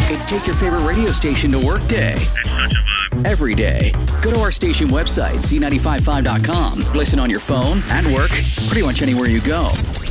It's Take Your Favorite Radio Station to Work Day. It's such a vibe. Every day. Go to our station website, c955.com. Listen on your phone, at work, pretty much anywhere you go.